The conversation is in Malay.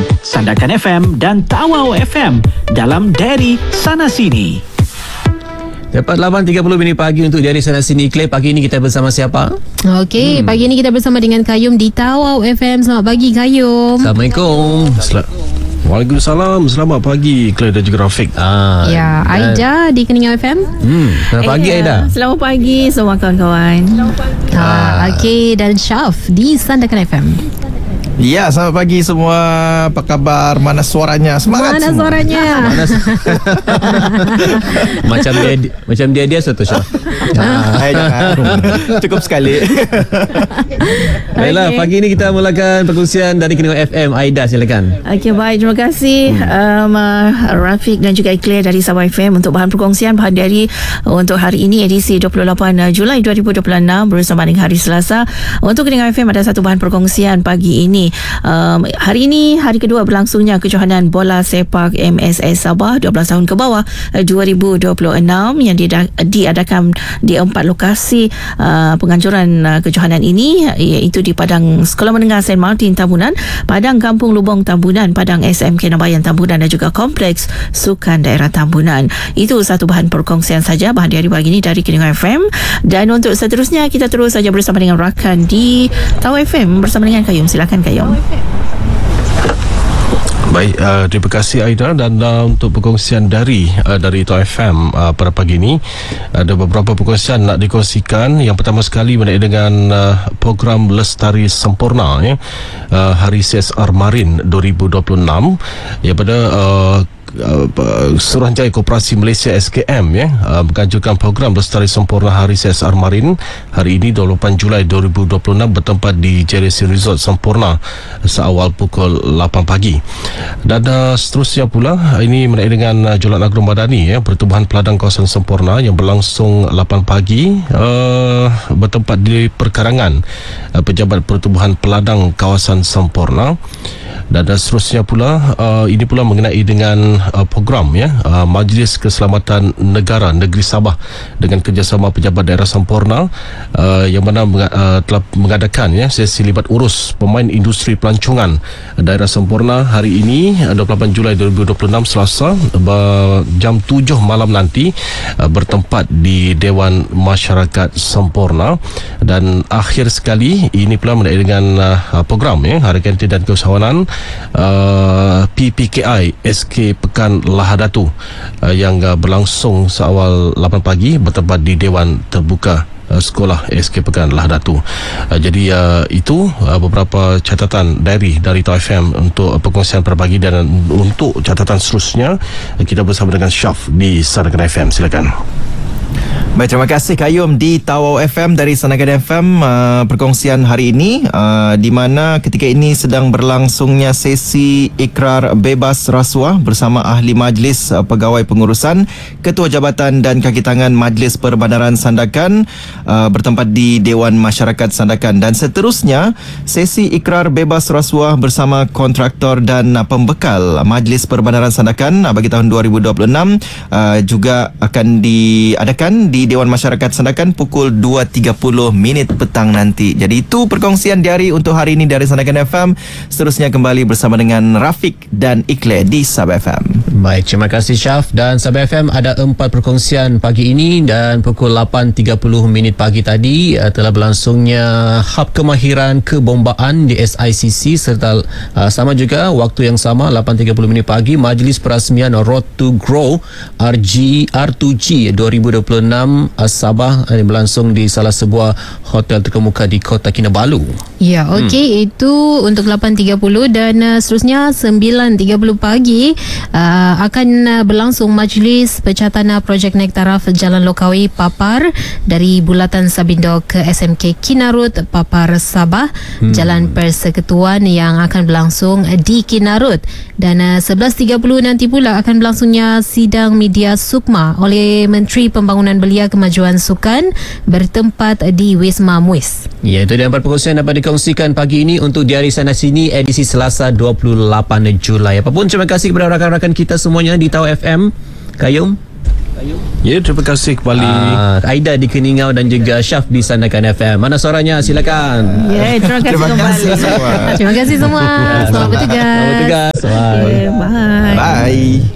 Sandakan FM dan Tawau FM dalam Diary Sana Sini. Dapat 8.30 pagi untuk Diary Sana Sini Iklan. Pagi ini kita bersama siapa? Okey, pagi ini kita bersama dengan Kayum di Tawau FM. Selamat pagi Kayum. Assalamualaikum. Waalaikumsalam. Selamat pagi Claire dan juga Rafiq. Ya, Aida di Keningau FM. Selamat pagi Aida. Selamat pagi semua kawan-kawan. Okey, dan Syaf di Sandakan FM. Ya, selamat pagi semua. Apa khabar? Mana suaranya? Semangat Mana semua. suaranya? Macam dia satu Syah. Jangan. Cukup sekali. Baiklah, pagi ini kita mulakan perkongsian dari Keningau FM. Aida, silakan. Okey, baik, terima kasih Rafiq dan juga Claire dari Sabah FM untuk bahan perkongsian bahan dari untuk hari ini edisi 28 Julai 2026 bersama dengan hari Selasa. Untuk Keningau FM ada satu bahan perkongsian pagi ini. Hari ini hari kedua berlangsungnya kejohanan bola sepak MSS Sabah 12 tahun ke bawah 2026 yang diadakan di 4 lokasi penganjuran kejohanan ini, iaitu di Padang Sekolah Menengah St. Martin Tambunan, Padang Kampung Lubong Tambunan, Padang SMK Nabayan Tambunan dan juga Kompleks Sukan Daerah Tambunan. Itu satu bahan perkongsian saja bahan dari pagi ini dari Keningau FM. Dan untuk seterusnya kita terus saja bersama dengan rakan di Tawau FM bersama dengan Kayum. Silakan Kayum. Baik, terima kasih Aida. Dan untuk perkongsian dari Tawau FM pada pagi ini, ada beberapa perkongsian nak dikongsikan. Yang pertama sekali berkaitan dengan program Lestari Sempurna, Hari CSR Marin 2026, yang pada Suruhanjaya Koperasi Malaysia SKM menganjurkan program Lestari Sempurna Hari CSR Marin hari ini 28 Julai 2026 bertempat di JRC Resort Sempurna seawal pukul 8 pagi. Dan seterusnya pula ini mengenai dengan Jualan Agro Madani Pertubuhan Peladang Kawasan Sempurna yang berlangsung 8 pagi bertempat di perkarangan Pejabat Pertubuhan Peladang Kawasan Sempurna. Dan seterusnya pula ini pula mengenai dengan program Majlis Keselamatan Negara Negeri Sabah dengan kerjasama Pejabat Daerah Sempurna yang mana telah mengadakan sesi libat urus pemain industri pelancongan Daerah Sempurna hari ini 28 Julai 2026 Selasa jam 7 malam nanti bertempat di Dewan Masyarakat Sempurna. Dan akhir sekali ini pula mengenai dengan program Hari Kantin dan Keusahawanan PPKI SK Pekan Lahadatu yang berlangsung seawal 8 pagi bertempat di Dewan Terbuka Sekolah SK Pekan Lahadatu. Jadi itu beberapa catatan dari Tawau FM untuk perkongsian pada pagi. Dan untuk catatan seterusnya kita bersama dengan Syaf di Sandakan FM. Silakan. Baik, terima kasih Kayum di Tawau FM dari Sandakan FM. Perkongsian hari ini di mana ketika ini sedang berlangsungnya sesi ikrar bebas rasuah bersama ahli majlis pegawai pengurusan, ketua jabatan dan kaki tangan Majlis Perbandaran Sandakan bertempat di Dewan Masyarakat Sandakan. Dan seterusnya sesi ikrar bebas rasuah bersama kontraktor dan pembekal Majlis Perbandaran Sandakan bagi tahun 2026 juga akan diadakan di Dewan Masyarakat Sandakan pukul 2.30 petang nanti. Jadi itu perkongsian diari untuk hari ini dari Sandakan FM. Seterusnya kembali bersama dengan Rafiq dan Ikle di Sabah FM. Baik, terima kasih Syaf. Dan Sabah FM ada 4 perkongsian pagi ini. Dan pukul 8.30 pagi tadi telah berlangsungnya Hub Kemahiran Kebombaan di SICC, serta sama juga waktu yang sama 8.30 pagi Majlis Perasmian Road to Grow R2G 2026 Sabah berlangsung di salah sebuah hotel terkemuka di Kota Kinabalu. Ya, okey, itu untuk 8.30 dan seterusnya 9.30 pagi akan berlangsung Majlis Pecatana Projek Naik Taraf Jalan Lokawi Papar dari Bulatan Sabindo ke SMK Kinarut Papar Sabah, Jalan Persekutuan yang akan berlangsung di Kinarut. Dan 11.30 nanti pula akan berlangsungnya sidang media Sukma oleh Menteri Pembangunan Belia Kemajuan Sukan bertempat di Wisma Muis. Ya, itu dia 4 perkongsian dapat dikongsikan pagi ini untuk Diari Sana Sini edisi Selasa 28 Julai. Apapun, terima kasih kepada rakan-rakan kita semuanya di Tawau FM. Kayum. Ya, terima kasih kembali. Aida di Keningau dan juga Syaf di Sandakan FM. Mana suaranya? Silakan. Terima kasih Terima kembali. kasih semua. Terima kasih semua. Selamat bertugas. Selamat bertugas. Bye. Bye. Bye.